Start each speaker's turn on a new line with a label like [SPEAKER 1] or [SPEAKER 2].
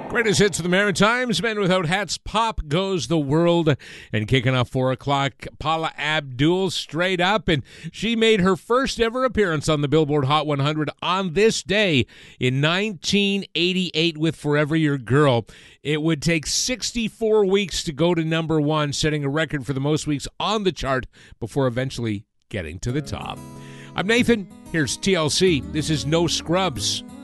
[SPEAKER 1] Greatest hits of the Maritimes, Men Without Hats, Pop Goes the World. And kicking off 4 o'clock, Paula Abdul, Straight Up. And she made her first ever appearance on the Billboard Hot 100 on this day in 1988 with Forever Your Girl. It would take 64 weeks to go to number 1, setting a record for the most weeks on the chart before eventually getting to the top. I'm Nathan. Here's TLC. This is No Scrubs.